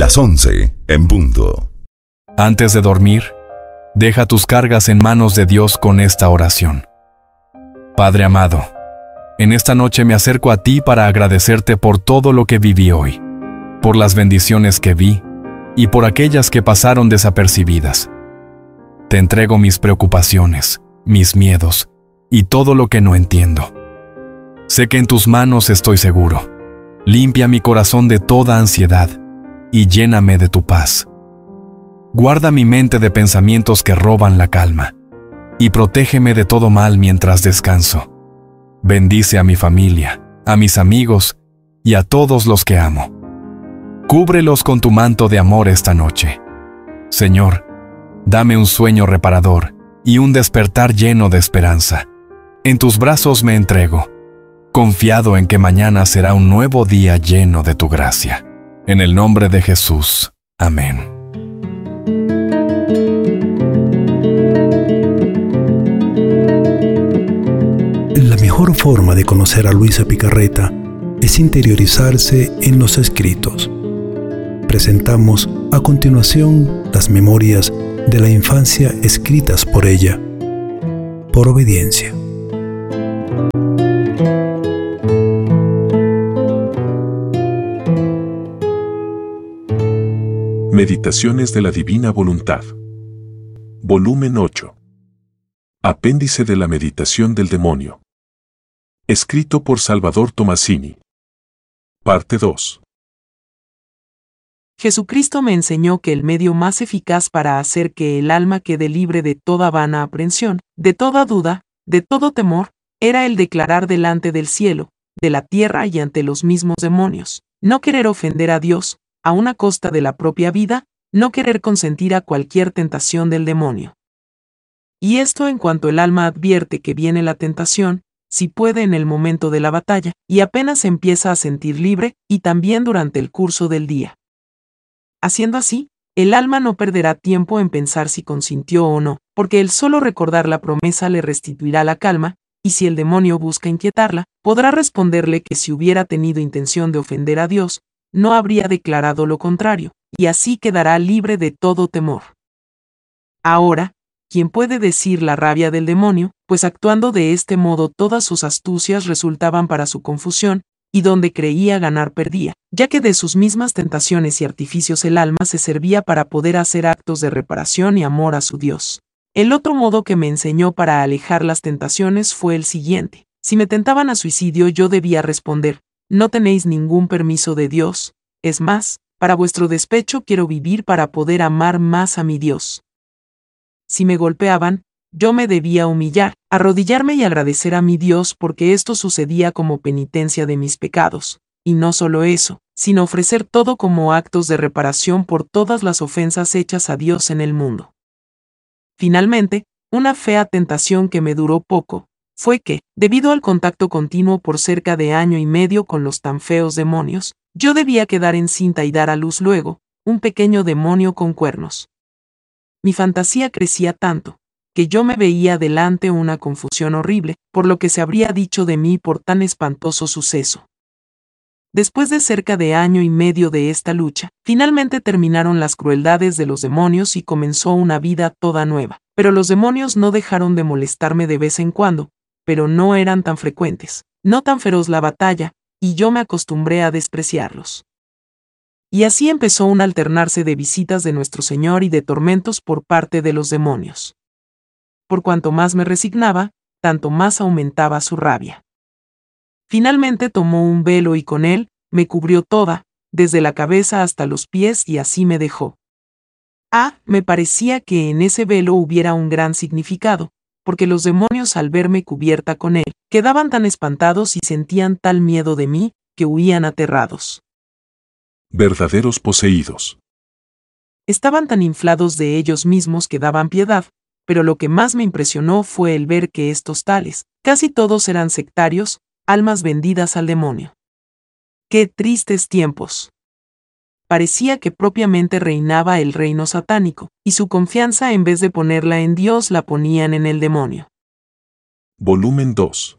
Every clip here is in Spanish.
Las 11 en punto. Antes de dormir, deja tus cargas en manos de Dios con esta oración. Padre amado, en esta noche me acerco a ti para agradecerte por todo lo que viví hoy, por las bendiciones que vi y por aquellas que pasaron desapercibidas. Te entrego mis preocupaciones, mis miedos y todo lo que no entiendo. Sé que en tus manos estoy seguro. Limpia mi corazón de toda ansiedad y lléname de tu paz. Guarda mi mente de pensamientos que roban la calma y protégeme de todo mal mientras descanso. Bendice a mi familia, a mis amigos y a todos los que amo. Cúbrelos con tu manto de amor esta noche. Señor, dame un sueño reparador y un despertar lleno de esperanza. En tus brazos me entrego, confiado en que mañana será un nuevo día lleno de tu gracia. En el nombre de Jesús. Amén. La mejor forma de conocer a Luisa Picarreta es interiorizarse en los escritos. Presentamos a continuación las memorias de la infancia escritas por ella, por obediencia. Meditaciones de la Divina Voluntad. Volumen 8. Apéndice de la Meditación del Demonio. Escrito por Salvador Tomasini. Parte 2. Jesucristo me enseñó que el medio más eficaz para hacer que el alma quede libre de toda vana aprensión, de toda duda, de todo temor, era el declarar delante del cielo, de la tierra y ante los mismos demonios, no querer ofender a Dios, a una costa de la propia vida, no querer consentir a cualquier tentación del demonio. Y esto en cuanto el alma advierte que viene la tentación, si puede en el momento de la batalla, y apenas se empieza a sentir libre, y también durante el curso del día. Haciendo así, el alma no perderá tiempo en pensar si consintió o no, porque el solo recordar la promesa le restituirá la calma, y si el demonio busca inquietarla, podrá responderle que si hubiera tenido intención de ofender a Dios, no habría declarado lo contrario, y así quedará libre de todo temor. Ahora, ¿quién puede decir la rabia del demonio? Pues actuando de este modo todas sus astucias resultaban para su confusión, y donde creía ganar perdía, ya que de sus mismas tentaciones y artificios el alma se servía para poder hacer actos de reparación y amor a su Dios. El otro modo que me enseñó para alejar las tentaciones fue el siguiente. Si me tentaban a suicidio yo debía responder, no tenéis ningún permiso de Dios, es más, para vuestro despecho quiero vivir para poder amar más a mi Dios. Si me golpeaban, yo me debía humillar, arrodillarme y agradecer a mi Dios porque esto sucedía como penitencia de mis pecados, y no solo eso, sino ofrecer todo como actos de reparación por todas las ofensas hechas a Dios en el mundo. Finalmente, una fea tentación que me duró poco, fue que, debido al contacto continuo por cerca de año y medio con los tan feos demonios, yo debía quedar encinta y dar a luz luego, un pequeño demonio con cuernos. Mi fantasía crecía tanto, que yo me veía delante una confusión horrible, por lo que se habría dicho de mí por tan espantoso suceso. Después de cerca de año y medio de esta lucha, finalmente terminaron las crueldades de los demonios y comenzó una vida toda nueva. Pero los demonios no dejaron de molestarme de vez en cuando, pero no eran tan frecuentes, no tan feroz la batalla, y yo me acostumbré a despreciarlos. Y así empezó un alternarse de visitas de nuestro Señor y de tormentos por parte de los demonios. Por cuanto más me resignaba, tanto más aumentaba su rabia. Finalmente tomó un velo y con él me cubrió toda, desde la cabeza hasta los pies y así me dejó. Me parecía que en ese velo hubiera un gran significado, porque los demonios al verme cubierta con él, quedaban tan espantados y sentían tal miedo de mí, que huían aterrados. Verdaderos poseídos. Estaban tan inflados de ellos mismos que daban piedad, pero lo que más me impresionó fue el ver que estos tales, casi todos eran sectarios, almas vendidas al demonio. ¡Qué tristes tiempos! Parecía que propiamente reinaba el reino satánico, y su confianza en vez de ponerla en Dios la ponían en el demonio. Volumen 2.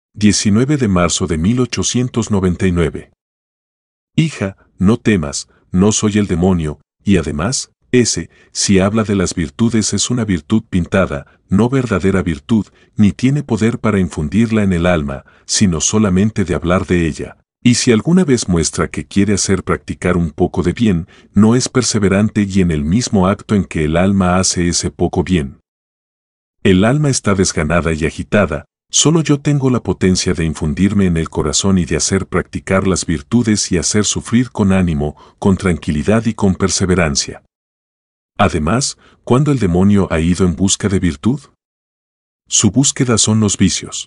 19 de marzo de 1899. Hija, no temas, no soy el demonio, y además, si habla de las virtudes es una virtud pintada, no verdadera virtud, ni tiene poder para infundirla en el alma, sino solamente de hablar de ella. Y si alguna vez muestra que quiere hacer practicar un poco de bien, no es perseverante y en el mismo acto en que el alma hace ese poco bien. El alma está desganada y agitada, solo yo tengo la potencia de infundirme en el corazón y de hacer practicar las virtudes y hacer sufrir con ánimo, con tranquilidad y con perseverancia. Además, ¿cuándo el demonio ha ido en busca de virtud? Su búsqueda son los vicios.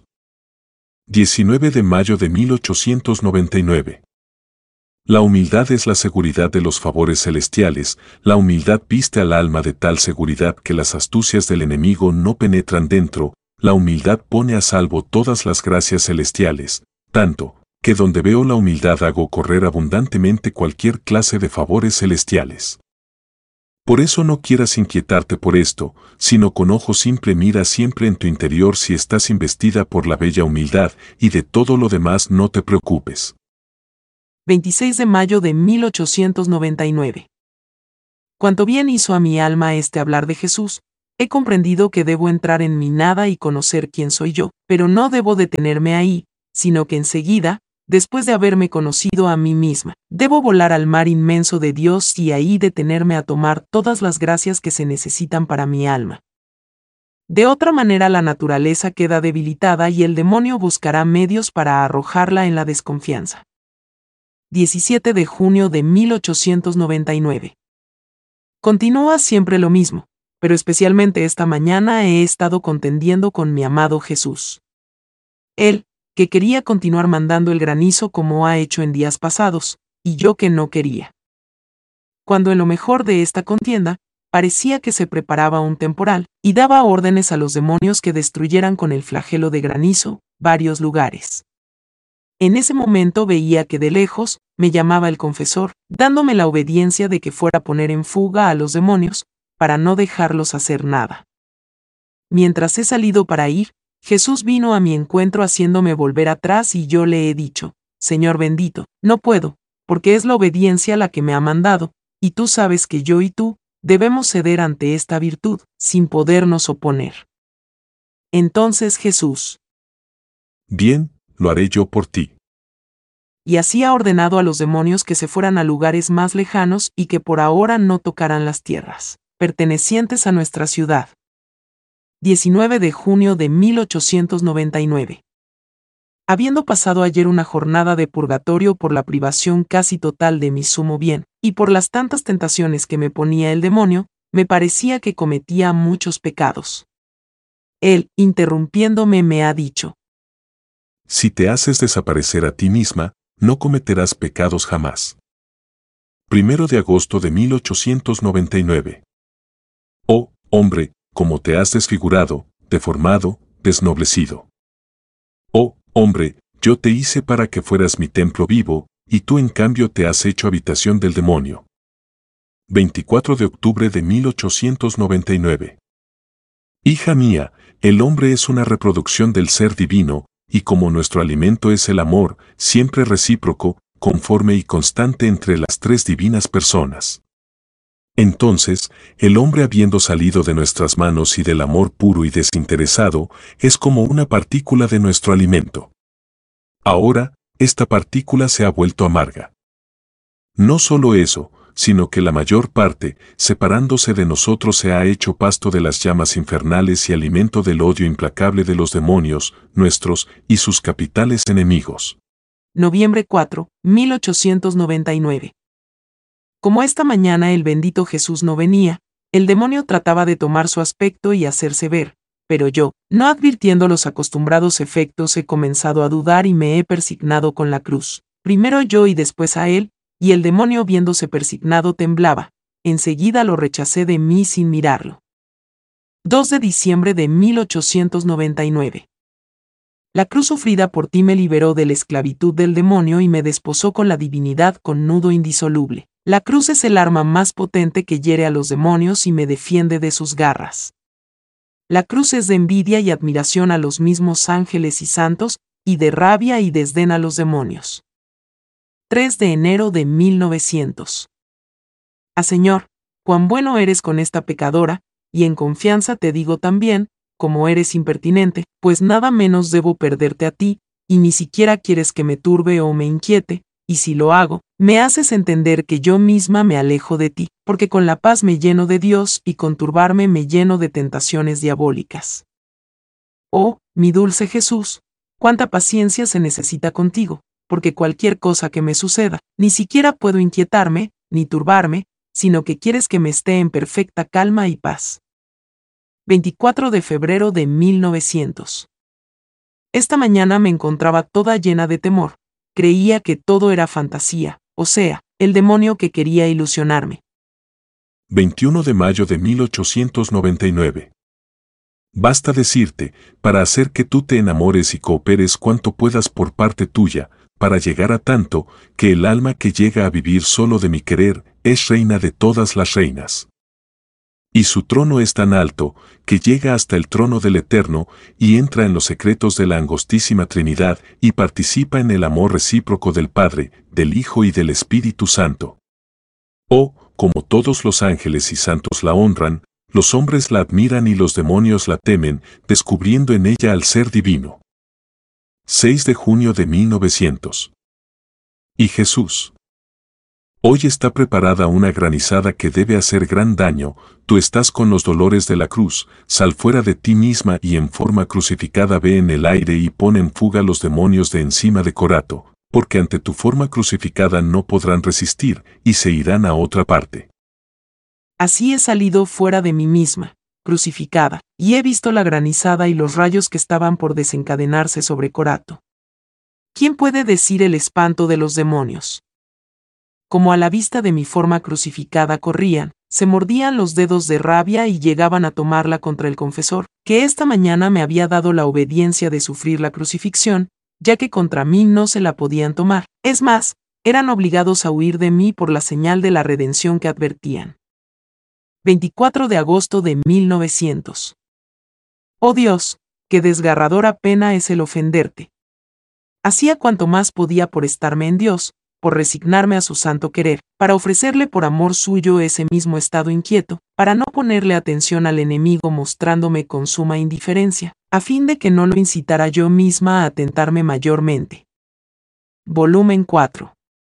19 de mayo de 1899. La humildad es la seguridad de los favores celestiales, la humildad viste al alma de tal seguridad que las astucias del enemigo no penetran dentro, la humildad pone a salvo todas las gracias celestiales, tanto, que donde veo la humildad hago correr abundantemente cualquier clase de favores celestiales. Por eso no quieras inquietarte por esto, sino con ojo simple mira siempre en tu interior si estás investida por la bella humildad, y de todo lo demás no te preocupes. 26 de mayo de 1899. Cuanto bien hizo a mi alma este hablar de Jesús, he comprendido que debo entrar en mi nada y conocer quién soy yo, pero no debo detenerme ahí, sino que enseguida, después de haberme conocido a mí misma, debo volar al mar inmenso de Dios y ahí detenerme a tomar todas las gracias que se necesitan para mi alma. De otra manera la naturaleza queda debilitada y el demonio buscará medios para arrojarla en la desconfianza. 17 de junio de 1899. Continúa siempre lo mismo, pero especialmente esta mañana he estado contendiendo con mi amado Jesús. Él, que quería continuar mandando el granizo como ha hecho en días pasados, y yo que no quería. Cuando en lo mejor de esta contienda, parecía que se preparaba un temporal, y daba órdenes a los demonios que destruyeran con el flagelo de granizo varios lugares. En ese momento veía que de lejos me llamaba el confesor, dándome la obediencia de que fuera a poner en fuga a los demonios, para no dejarlos hacer nada. Mientras he salido para ir, Jesús vino a mi encuentro haciéndome volver atrás y yo le he dicho, Señor bendito, no puedo, porque es la obediencia la que me ha mandado, y tú sabes que yo y tú debemos ceder ante esta virtud, sin podernos oponer. Entonces Jesús, Bien, lo haré yo por ti. Y así ha ordenado a los demonios que se fueran a lugares más lejanos y que por ahora no tocaran las tierras pertenecientes a nuestra ciudad. 19 de junio de 1899. Habiendo pasado ayer una jornada de purgatorio por la privación casi total de mi sumo bien, y por las tantas tentaciones que me ponía el demonio, me parecía que cometía muchos pecados. Él, interrumpiéndome, me ha dicho: Si te haces desaparecer a ti misma, no cometerás pecados jamás. 1 de agosto de 1899. Oh, hombre, cómo te has desfigurado, deformado, desnoblecido. Oh, hombre, yo te hice para que fueras mi templo vivo, y tú en cambio te has hecho habitación del demonio. 24 de octubre de 1899. Hija mía, el hombre es una reproducción del ser divino, y como nuestro alimento es el amor, siempre recíproco, conforme y constante entre las tres divinas personas. Entonces, el hombre habiendo salido de nuestras manos y del amor puro y desinteresado, es como una partícula de nuestro alimento. Ahora, esta partícula se ha vuelto amarga. No solo eso, sino que la mayor parte, separándose de nosotros, se ha hecho pasto de las llamas infernales y alimento del odio implacable de los demonios, nuestros y sus capitales enemigos. Noviembre 4, 1899. Como esta mañana el bendito Jesús no venía, el demonio trataba de tomar su aspecto y hacerse ver, pero yo, no advirtiendo los acostumbrados efectos, he comenzado a dudar y me he persignado con la cruz, primero yo y después a él, y el demonio viéndose persignado temblaba, enseguida lo rechacé de mí sin mirarlo. 2 de diciembre de 1899. La cruz sufrida por ti me liberó de la esclavitud del demonio y me desposó con la divinidad con nudo indisoluble. La cruz es el arma más potente que hiere a los demonios y me defiende de sus garras. La cruz es de envidia y admiración a los mismos ángeles y santos, y de rabia y desdén a los demonios. 3 de enero de 1900. Señor, cuán bueno eres con esta pecadora, y en confianza te digo también, como eres impertinente, pues nada menos debo perderte a ti, y ni siquiera quieres que me turbe o me inquiete, y si lo hago, me haces entender que yo misma me alejo de ti, porque con la paz me lleno de Dios y con turbarme me lleno de tentaciones diabólicas. Oh, mi dulce Jesús, cuánta paciencia se necesita contigo, porque cualquier cosa que me suceda, ni siquiera puedo inquietarme, ni turbarme, sino que quieres que me esté en perfecta calma y paz. 24 de febrero de 1900. Esta mañana me encontraba toda llena de temor. Creía que todo era fantasía, o sea, el demonio que quería ilusionarme. 21 de mayo de 1899. Basta decirte, para hacer que tú te enamores y cooperes cuanto puedas por parte tuya, para llegar a tanto, que el alma que llega a vivir solo de mi querer, es reina de todas las reinas. Y su trono es tan alto, que llega hasta el trono del Eterno, y entra en los secretos de la angostísima Trinidad, y participa en el amor recíproco del Padre, del Hijo y del Espíritu Santo. Oh, como todos los ángeles y santos la honran, los hombres la admiran y los demonios la temen, descubriendo en ella al Ser Divino. 6 de junio de 1900. Y Jesús. Hoy está preparada una granizada que debe hacer gran daño, tú estás con los dolores de la cruz, sal fuera de ti misma y en forma crucificada ve en el aire y pon en fuga los demonios de encima de Corato, porque ante tu forma crucificada no podrán resistir, y se irán a otra parte. Así he salido fuera de mí misma, crucificada, y he visto la granizada y los rayos que estaban por desencadenarse sobre Corato. ¿Quién puede decir el espanto de los demonios? Como a la vista de mi forma crucificada corrían, se mordían los dedos de rabia y llegaban a tomarla contra el confesor, que esta mañana me había dado la obediencia de sufrir la crucifixión, ya que contra mí no se la podían tomar. Es más, eran obligados a huir de mí por la señal de la redención que advertían. 24 de agosto de 1900. Oh Dios, qué desgarradora pena es el ofenderte. Hacía cuanto más podía por estarme en Dios, por resignarme a su santo querer, para ofrecerle por amor suyo ese mismo estado inquieto, para no ponerle atención al enemigo mostrándome con suma indiferencia, a fin de que no lo incitara yo misma a tentarme mayormente. Volumen 4.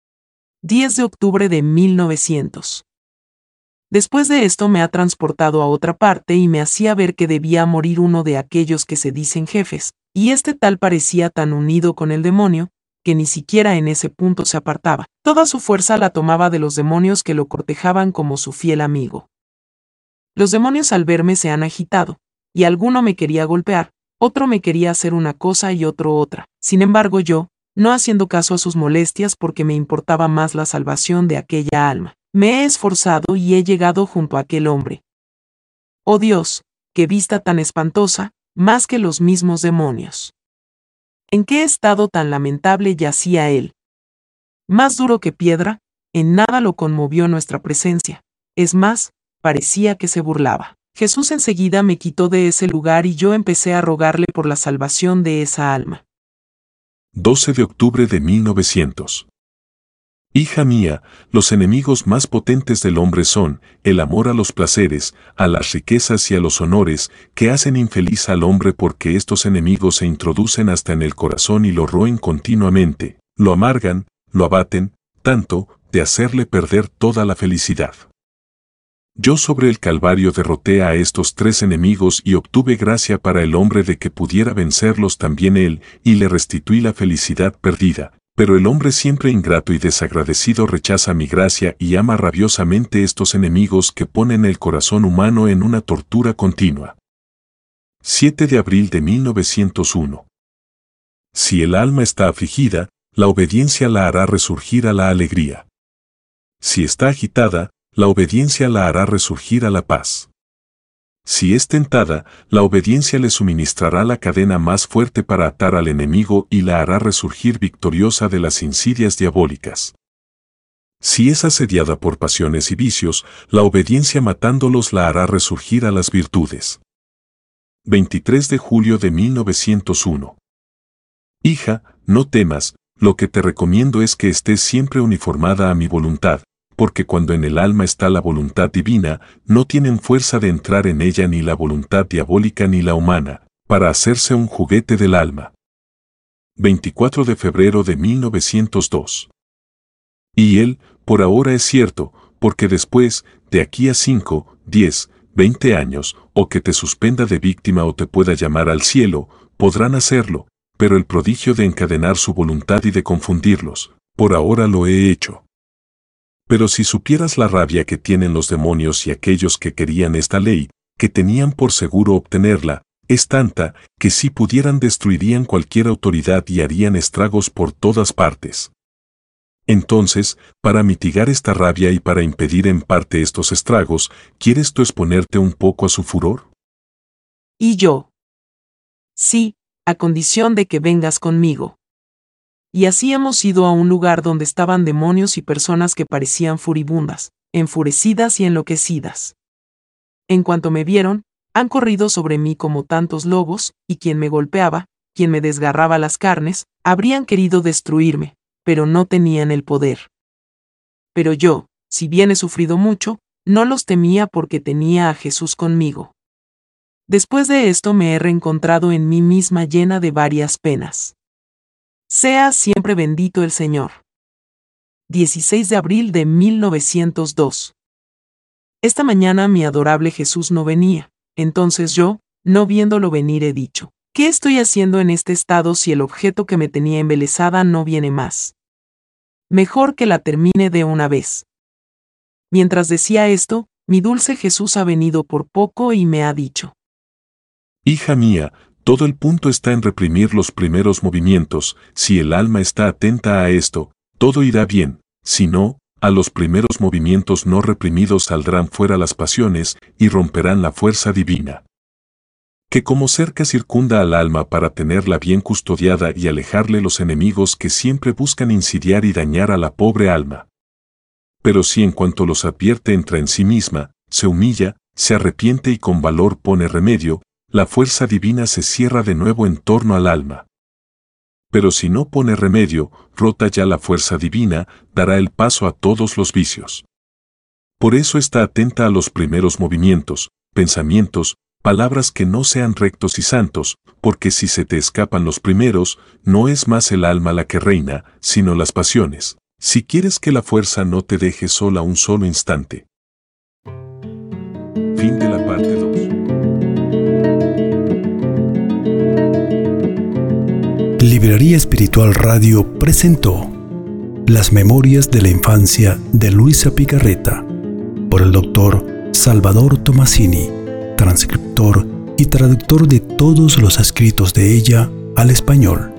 10 de octubre de 1900. Después de esto me ha transportado a otra parte y me hacía ver que debía morir uno de aquellos que se dicen jefes, y este tal parecía tan unido con el demonio, que ni siquiera en ese punto se apartaba. Toda su fuerza la tomaba de los demonios que lo cortejaban como su fiel amigo. Los demonios al verme se han agitado, y alguno me quería golpear, otro me quería hacer una cosa y otro otra. Sin embargo yo, no haciendo caso a sus molestias porque me importaba más la salvación de aquella alma, me he esforzado y he llegado junto a aquel hombre. Oh Dios, qué vista tan espantosa, más que los mismos demonios. ¿En qué estado tan lamentable yacía él? Más duro que piedra, en nada lo conmovió nuestra presencia. Es más, parecía que se burlaba. Jesús enseguida me quitó de ese lugar y yo empecé a rogarle por la salvación de esa alma. 12 de octubre de 1900. Hija mía, los enemigos más potentes del hombre son el amor a los placeres, a las riquezas y a los honores, que hacen infeliz al hombre porque estos enemigos se introducen hasta en el corazón y lo roen continuamente, lo amargan, lo abaten, tanto, de hacerle perder toda la felicidad. Yo sobre el Calvario derroté a estos tres enemigos y obtuve gracia para el hombre de que pudiera vencerlos también él, y le restituí la felicidad perdida. Pero el hombre siempre ingrato y desagradecido rechaza mi gracia y ama rabiosamente estos enemigos que ponen el corazón humano en una tortura continua. 7 de abril de 1901. Si el alma está afligida, la obediencia la hará resurgir a la alegría. Si está agitada, la obediencia la hará resurgir a la paz. Si es tentada, la obediencia le suministrará la cadena más fuerte para atar al enemigo y la hará resurgir victoriosa de las insidias diabólicas. Si es asediada por pasiones y vicios, la obediencia matándolos la hará resurgir a las virtudes. 23 de julio de 1901. Hija, no temas, lo que te recomiendo es que estés siempre uniformada a mi voluntad, porque cuando en el alma está la voluntad divina, no tienen fuerza de entrar en ella ni la voluntad diabólica ni la humana, para hacerse un juguete del alma. 24 de febrero de 1902. Y él, por ahora es cierto, porque después, de aquí a 5, 10, 20 años, o que te suspenda de víctima o te pueda llamar al cielo, podrán hacerlo, pero el prodigio de encadenar su voluntad y de confundirlos, por ahora lo he hecho. Pero si supieras la rabia que tienen los demonios y aquellos que querían esta ley, que tenían por seguro obtenerla, es tanta, que si pudieran destruirían cualquier autoridad y harían estragos por todas partes. Entonces, para mitigar esta rabia y para impedir en parte estos estragos, ¿quieres tú exponerte un poco a su furor? Y yo. Sí, a condición de que vengas conmigo. Y así hemos ido a un lugar donde estaban demonios y personas que parecían furibundas, enfurecidas y enloquecidas. En cuanto me vieron, han corrido sobre mí como tantos lobos, y quien me golpeaba, quien me desgarraba las carnes, habrían querido destruirme, pero no tenían el poder. Pero yo, si bien he sufrido mucho, no los temía porque tenía a Jesús conmigo. Después de esto me he reencontrado en mí misma llena de varias penas. Sea siempre bendito el Señor. 16 de abril de 1902. Esta mañana mi adorable Jesús no venía, entonces yo, no viéndolo venir, he dicho, ¿qué estoy haciendo en este estado si el objeto que me tenía embelesada no viene más? Mejor que la termine de una vez. Mientras decía esto, mi dulce Jesús ha venido por poco y me ha dicho: Hija mía, todo el punto está en reprimir los primeros movimientos. Si el alma está atenta a esto, todo irá bien. Si no, a los primeros movimientos no reprimidos saldrán fuera las pasiones y romperán la fuerza divina, que como cerca circunda al alma para tenerla bien custodiada y alejarle los enemigos que siempre buscan insidiar y dañar a la pobre alma. Pero si en cuanto los advierte entra en sí misma, se humilla, se arrepiente y con valor pone remedio, la fuerza divina se cierra de nuevo en torno al alma. Pero si no pone remedio, rota ya la fuerza divina, dará el paso a todos los vicios. Por eso está atenta a los primeros movimientos, pensamientos, palabras que no sean rectos y santos, porque si se te escapan los primeros, no es más el alma la que reina, sino las pasiones, si quieres que la fuerza no te deje sola un solo instante. Fin de la parte 2. Librería Espiritual Radio presentó Las Memorias de la Infancia de Luisa Picarreta, por el Dr. Salvador Tomasini, transcriptor y traductor de todos los escritos de ella al español.